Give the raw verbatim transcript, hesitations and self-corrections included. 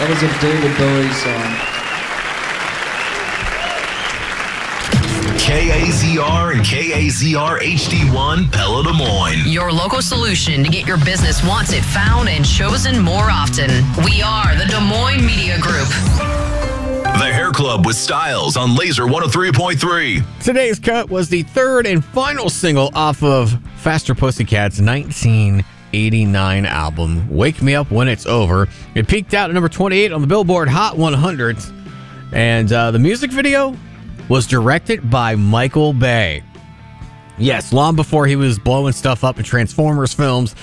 That was a David Bowie song. K A Z R and K A Z R H D one, Pella, Des Moines. Your local solution to get your business wanted, found, and chosen more often. We are the Des Moines Media Group. The Hair Club with Styles on Laser one oh three point three. Today's cut was the third and final single off of Faster Pussycat's nineteen eighty-nine album, Wake Me Up When It's Over. It peaked out at number twenty-eight on the Billboard Hot one hundred. And uh, the music video was directed by Michael Bay. Yes, long before he was blowing stuff up in Transformers films,